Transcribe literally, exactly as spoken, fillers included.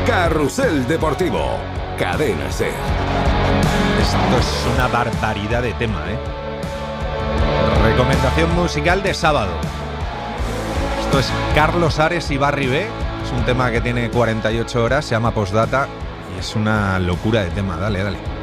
Carrusel Deportivo, Cadena Ser. Esto es una barbaridad de tema, ¿eh? Recomendación musical de sábado. Esto es Carlos Ares y Barry B. Es un tema que tiene cuarenta y ocho horas, se llama Postdata y es una locura de tema. Dale, dale.